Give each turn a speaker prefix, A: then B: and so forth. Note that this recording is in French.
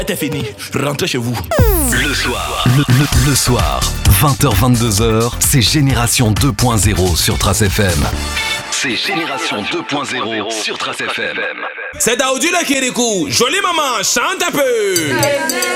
A: C'était fini, rentrez chez vous.
B: Le soir, le soir, 20h-22h, c'est Génération 2.0 sur Trace FM. C'est Génération 2.0 sur Trace FM.
A: C'est Daoudi le Kirikou. Jolie maman, chante un peu.